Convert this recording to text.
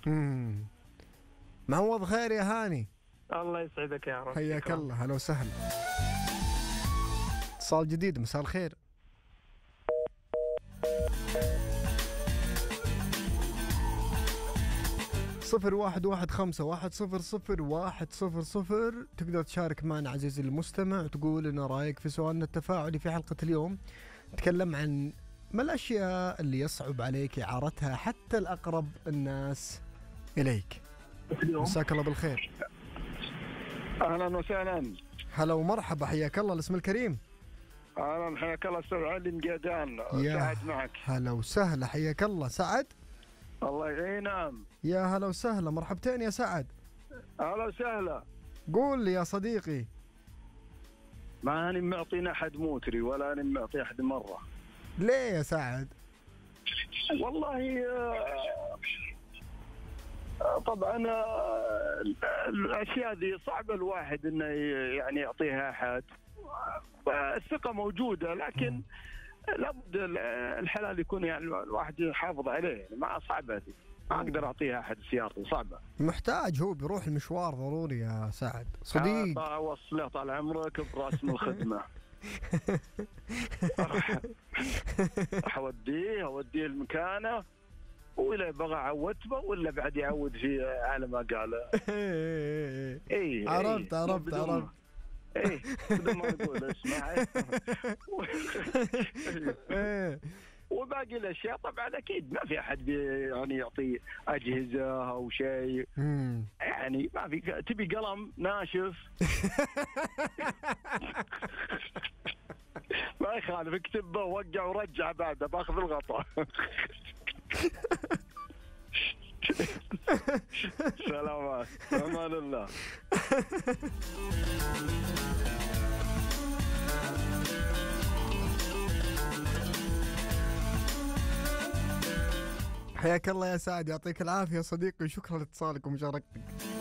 معوض خير يا هاني. الله يسعدك يا رب. حياك الله، هلا وسهلا. اتصال جديد، مساء الخير. صفر 115 100100. تقدر تشارك معنا عزيزي المستمع وتقول لنا رايك في سؤالنا التفاعلي في حلقة اليوم. نتكلم عن ما الأشياء اللي يصعب عليك إعارتها حتى الأقرب الناس إليك. مساك الله بالخير. أهلا وسهلا. هلا ومرحبا، حياك الله. الاسم الكريم. أهلا، حياك الله أستاذ علي مقيدان. سعد معك. هلا وسهلا، حياك الله. سعد. الله نعم. يا هلا وسهلا، مرحبتين يا سعد. هلا وسهلا. قول لي يا صديقي. ما أنا معطينا أحد موتري ولا أنا معطي أحد مرة. ليه يا سعد؟ والله طبعا الأشياء ذي صعبة الواحد إنه يعني يعطيها أحد. الثقة موجودة لكن لابد الحلال يكون يعني الواحد يحافظ عليه. يعني ما صعبة ذي، ما أقدر أعطيها أحد سيارتي، صعبة. محتاج، هو بيروح المشوار ضروري يا سعد صديق. أوصله طال عمرك برسم الخدمة. راح أوديه المكانة، ولا بغى عودته ولا بعد يعود في على ما قال. عرفت. ايه بدون ما نقول اسمع. وباقي الاشياء طبعا اكيد ما في احد يعني يعطي اجهزه او شيء. يعني ما في. تبي قلم ناشف ما يخالف، اكتبه ووقع ورجع بعده باخذ الغطاء. سلامات، امان الله. حياك الله يا سعد، يعطيك العافية صديقي، شكرا لاتصالك ومشاركتك.